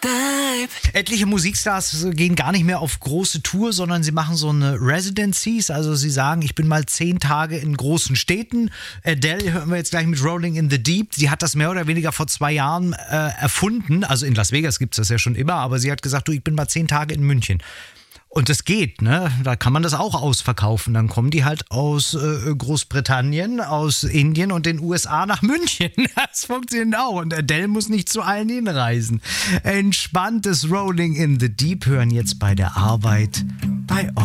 Etliche Musikstars gehen gar nicht mehr auf große Tour, sondern sie machen so eine Residencies. Also sie sagen, ich bin mal 10 Tage in großen Städten. Adele hören wir jetzt gleich mit Rolling in the Deep. Sie hat das mehr oder weniger vor 2 Jahren erfunden. Also in Las Vegas gibt es das ja schon immer, aber sie hat gesagt, du, ich bin mal 10 Tage in München. Und das geht, ne? Da kann man das auch ausverkaufen. Dann kommen die halt aus Großbritannien, aus Indien und den USA nach München. Das funktioniert auch. Und Adele muss nicht zu allen hinreisen. Entspanntes Rolling in the Deep hören jetzt bei der Arbeit bei